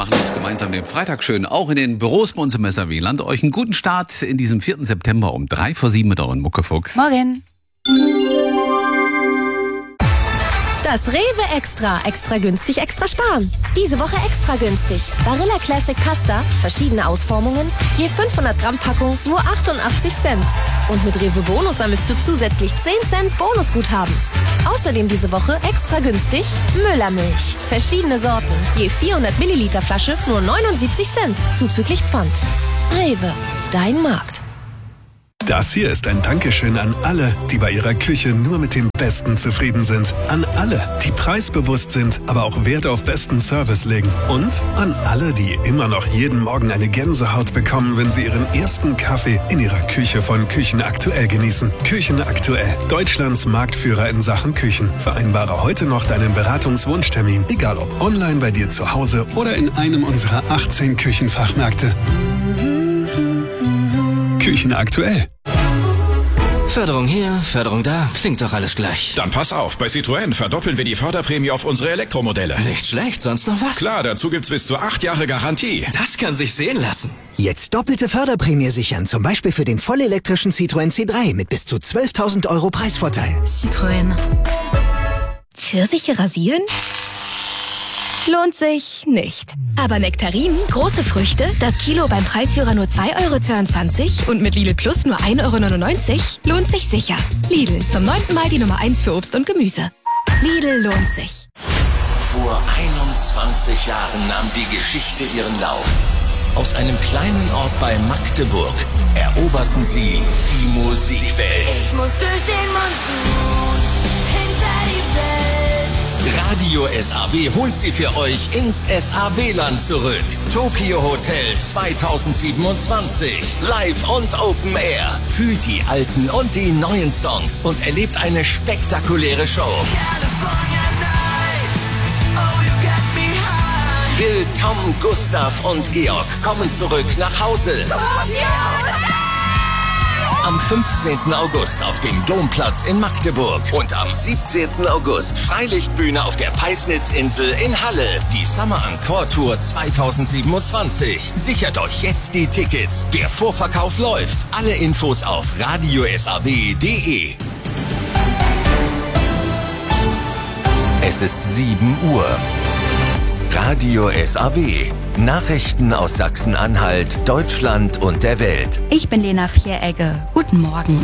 machen uns gemeinsam den Freitag schön, auch in den Büros bei uns im SAW-Land. Euch einen guten Start in diesem 4. September um 6:03 mit euren Muckefuchs. Morgen. Das Rewe Extra. Extra günstig, extra sparen. Diese Woche extra günstig. Barilla Classic Pasta, verschiedene Ausformungen, je 500 Gramm Packung, nur 88 Cent. Und mit Rewe Bonus sammelst du zusätzlich 10 Cent Bonusguthaben. Außerdem diese Woche extra günstig Müllermilch. Verschiedene Sorten, je 400 Milliliter Flasche, nur 79 Cent, zuzüglich Pfand. Rewe, dein Markt. Das hier ist ein Dankeschön an alle, die bei ihrer Küche nur mit dem Besten zufrieden sind. An alle, die preisbewusst sind, aber auch Wert auf besten Service legen. Und an alle, die immer noch jeden Morgen eine Gänsehaut bekommen, wenn sie ihren ersten Kaffee in ihrer Küche von Küchenaktuell genießen. Küchenaktuell, Deutschlands Marktführer in Sachen Küchen. Vereinbare heute noch deinen Beratungswunschtermin, egal ob online bei dir zu Hause oder in einem unserer 18 Küchenfachmärkte. Küchenaktuell. Förderung hier, Förderung da, klingt doch alles gleich. Dann pass auf, bei Citroën verdoppeln wir die Förderprämie auf unsere Elektromodelle. Nicht schlecht, sonst noch was? Klar, dazu gibt's bis zu 8 Jahre Garantie. Das kann sich sehen lassen. Jetzt doppelte Förderprämie sichern, zum Beispiel für den vollelektrischen Citroën C3 mit bis zu 12.000 € Preisvorteil. Citroën. Pfirsiche rasieren? Lohnt sich nicht. Aber Nektarinen, große Früchte, das Kilo beim Preisführer nur 2,22 € und mit Lidl Plus nur 1,99 € lohnt sich sicher. Lidl, zum 9. Mal die Nummer 1 für Obst und Gemüse. Lidl lohnt sich. Vor 21 Jahren nahm die Geschichte ihren Lauf. Aus einem kleinen Ort bei Magdeburg eroberten sie die Musikwelt. Ich muss durch den Monsun hinter die Welt. Radio SAW holt sie für euch ins SAW-Land zurück. Tokyo Hotel 2027. Live und Open Air. Fühlt die alten und die neuen Songs und erlebt eine spektakuläre Show. California Nights, oh you get me high. Bill, Tom, Gustav und Georg kommen zurück nach Hause. Am 15. August auf dem Domplatz in Magdeburg und am 17. August Freilichtbühne auf der Peisnitzinsel in Halle. Die Summer Encore Tour 2027. Sichert euch jetzt die Tickets. Der Vorverkauf läuft. Alle Infos auf radiosaw.de. Es ist 7 Uhr. Radio SAW. Nachrichten aus Sachsen-Anhalt, Deutschland und der Welt. Ich bin Lena Vieregge. Guten Morgen.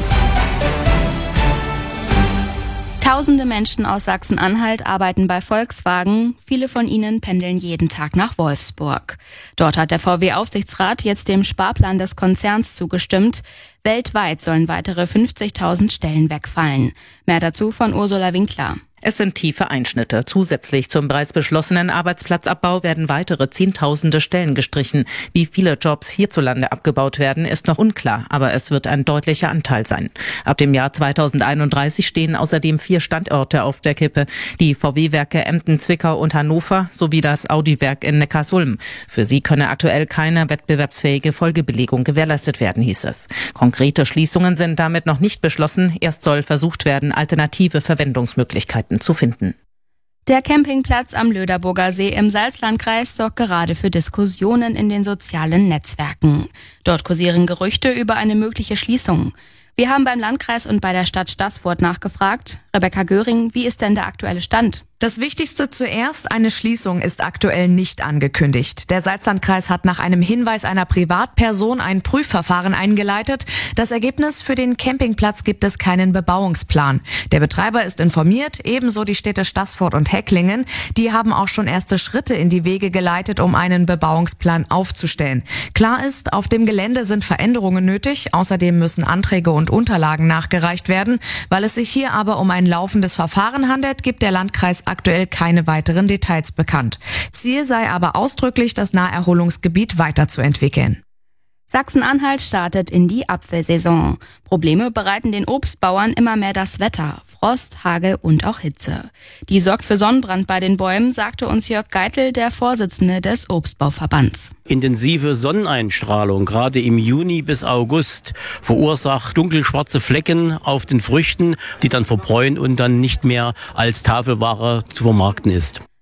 Tausende Menschen aus Sachsen-Anhalt arbeiten bei Volkswagen. Viele von ihnen pendeln jeden Tag nach Wolfsburg. Dort hat der VW-Aufsichtsrat jetzt dem Sparplan des Konzerns zugestimmt. Weltweit sollen weitere 50.000 Stellen wegfallen. Mehr dazu von Ursula Winkler. Es sind tiefe Einschnitte. Zusätzlich zum bereits beschlossenen Arbeitsplatzabbau werden weitere Zehntausende Stellen gestrichen. Wie viele Jobs hierzulande abgebaut werden, ist noch unklar, aber es wird ein deutlicher Anteil sein. Ab dem Jahr 2031 stehen außerdem 4 Standorte auf der Kippe. Die VW-Werke Emden, Zwickau und Hannover sowie das Audi-Werk in Neckarsulm. Für sie könne aktuell keine wettbewerbsfähige Folgebelegung gewährleistet werden, hieß es. Konkrete Schließungen sind damit noch nicht beschlossen. Erst soll versucht werden, alternative Verwendungsmöglichkeiten zu finden. Der Campingplatz am Löderburger See im Salzlandkreis sorgt gerade für Diskussionen in den sozialen Netzwerken. Dort kursieren Gerüchte über eine mögliche Schließung. Wir haben beim Landkreis und bei der Stadt Staßfurt nachgefragt. Rebecca Göring, wie ist denn der aktuelle Stand? Das Wichtigste zuerst, eine Schließung ist aktuell nicht angekündigt. Der Salzlandkreis hat nach einem Hinweis einer Privatperson ein Prüfverfahren eingeleitet. Das Ergebnis: für den Campingplatz gibt es keinen Bebauungsplan. Der Betreiber ist informiert, ebenso die Städte Staßfurt und Hecklingen. Die haben auch schon erste Schritte in die Wege geleitet, um einen Bebauungsplan aufzustellen. Klar ist, auf dem Gelände sind Veränderungen nötig. Außerdem müssen Anträge und Unterlagen nachgereicht werden. Weil es sich hier aber um ein laufendes Verfahren handelt, gibt der Landkreis aktuell keine weiteren Details bekannt. Ziel sei aber ausdrücklich, das Naherholungsgebiet weiterzuentwickeln. Sachsen-Anhalt startet in die Apfelsaison. Probleme bereiten den Obstbauern immer mehr das Wetter. Frost, Hagel und auch Hitze. Die sorgt für Sonnenbrand bei den Bäumen, sagte uns Jörg Geitel, der Vorsitzende des Obstbauverbands. Intensive Sonneneinstrahlung, gerade im Juni bis August, verursacht dunkelschwarze Flecken auf den Früchten, die dann verbräunen und dann nicht mehr als Tafelware zu vermarkten ist.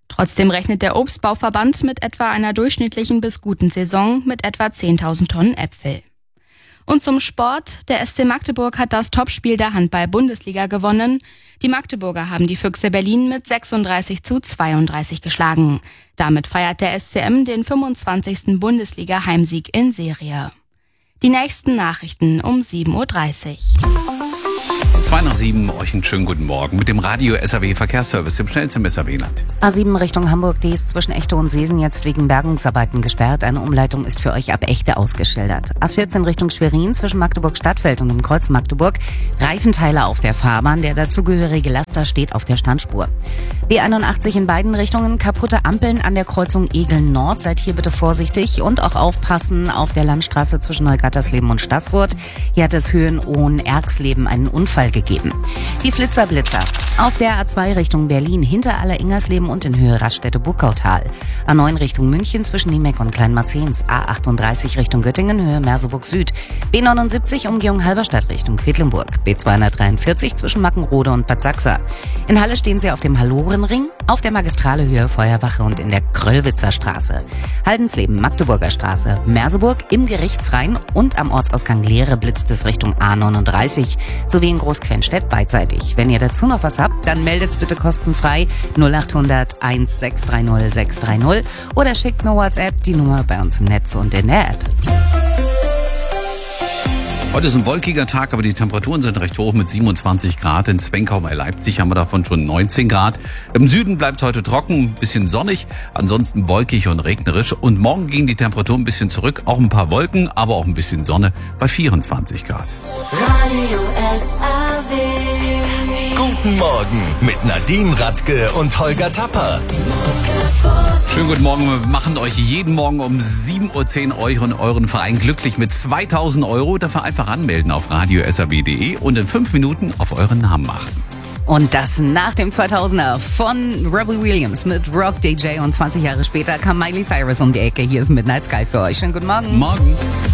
Trotzdem rechnet der Obstbauverband mit etwa einer durchschnittlichen bis guten Saison mit etwa 10.000 Tonnen Äpfel. Und zum Sport. Der SC Magdeburg hat das Topspiel der Handball-Bundesliga gewonnen. Die Magdeburger haben die Füchse Berlin mit 36:32 geschlagen. Damit feiert der SCM den 25. Bundesliga-Heimsieg in Serie. Die nächsten Nachrichten um 7:30 Uhr. 6:02, euch einen schönen guten Morgen mit dem Radio SAW Verkehrsservice, dem schnellsten im SAW-Land. A7 Richtung Hamburg, die ist zwischen Echte und Seesen jetzt wegen Bergungsarbeiten gesperrt. Eine Umleitung ist für euch ab Echte ausgeschildert. A14 Richtung Schwerin zwischen Magdeburg-Stadtfeld und dem Kreuz Magdeburg. Reifenteile auf der Fahrbahn, der dazugehörige Laster steht auf der Standspur. B81 in beiden Richtungen, kaputte Ampeln an der Kreuzung Egeln Nord. Seid hier bitte vorsichtig und auch aufpassen auf der Landstraße zwischen Neugattersleben und Staßfurt. Hier hat es Höhen-Ohn-Erxleben einen Unfall gegeben. Die Flitzer-Blitzer. Auf der A2 Richtung Berlin hinter Aller-Ingersleben und in Höhe Raststätte-Buckautal. A9 Richtung München zwischen Niemeck und Kleinmarzehns. A38 Richtung Göttingen, Höhe Merseburg Süd. B79 Umgehung Halberstadt Richtung Quedlinburg. B243 zwischen Mackenrode und Bad Sachsa. In Halle stehen Sie auf dem Hallorenring, auf der Magistrale Höhe Feuerwache und in der Kröllwitzer Straße. Haldensleben, Magdeburger Straße, Merseburg im Gerichtsrhein und am Ortsausgang Leere blitzt es Richtung A39 sowie in Großquenstedt beidseitig. Wenn ihr dazu noch was habt, dann meldet's bitte kostenfrei 0800 1630 630 oder schickt eine WhatsApp, die Nummer bei uns im Netz und in der App. Heute ist ein wolkiger Tag, aber die Temperaturen sind recht hoch mit 27 Grad. In Zwenkau bei Leipzig haben wir davon schon 19 Grad. Im Süden bleibt es heute trocken, ein bisschen sonnig, ansonsten wolkig und regnerisch. Und morgen gehen die Temperaturen ein bisschen zurück, auch ein paar Wolken, aber auch ein bisschen Sonne bei 24 Grad. Radio SAW. Guten Morgen mit Nadine Radke und Holger Tapper. Schönen guten Morgen. Wir machen euch jeden Morgen um 7:10 Uhr euren Verein glücklich mit 2.000 €. Dafür einfach anmelden auf radiosaw.de und in 5 Minuten auf euren Namen achten. Und das nach dem 2000er von Robbie Williams mit Rock DJ und 20 Jahre später kam Miley Cyrus um die Ecke. Hier ist Midnight Sky für euch. Schönen guten Morgen. Morgen.